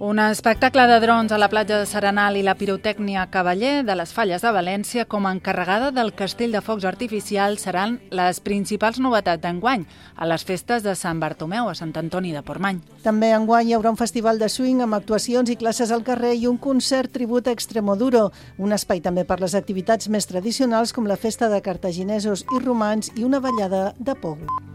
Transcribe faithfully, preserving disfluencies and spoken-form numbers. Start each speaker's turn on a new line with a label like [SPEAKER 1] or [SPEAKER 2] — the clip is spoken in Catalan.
[SPEAKER 1] Un espectacle de drons a la platja de Serenal i la pirotècnia Cavaller de les Falles de València com a encarregada del castell de focs artificials seran les principals novetats d'enguany a les festes de Sant Bartomeu a Sant Antoni de Portmany.
[SPEAKER 2] També enguany hi haurà un festival de swing amb actuacions i classes al carrer i un concert tribut a Extremoduro, un espai també per les activitats més tradicionals com la festa de cartaginesos i romans i una ballada de pogo.